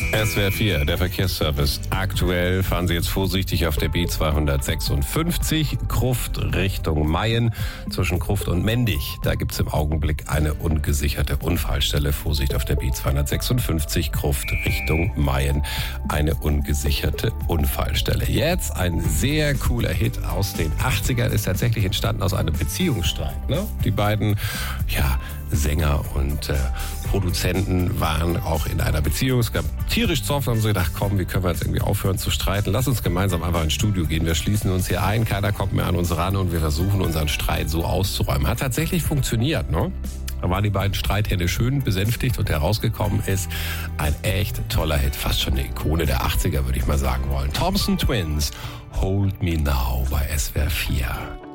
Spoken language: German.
SWR 4, der Verkehrsservice. Aktuell fahren Sie jetzt vorsichtig auf der B256 Gruft Richtung Mayen zwischen Gruft und Mendig. Da gibt es im Augenblick eine ungesicherte Unfallstelle. Vorsicht auf der B256 Gruft Richtung Mayen. Eine ungesicherte Unfallstelle. Jetzt ein sehr cooler Hit aus den 80ern. Ist tatsächlich entstanden aus einem Beziehungsstreit. Ne? Die beiden, Sänger und Produzenten waren auch in einer Beziehung. Es gab tierisch Zoff, haben sie gedacht, komm, wie können wir jetzt irgendwie aufhören zu streiten? Lass uns gemeinsam einfach ins Studio gehen. Wir schließen uns hier ein, keiner kommt mehr an uns ran und wir versuchen unseren Streit so auszuräumen. Hat tatsächlich funktioniert, ne? Da waren die beiden Streithähne schön besänftigt und herausgekommen ist ein echt toller Hit. Fast schon eine Ikone der 80er, würde ich mal sagen wollen. Thompson Twins, Hold Me Now bei SWR 4.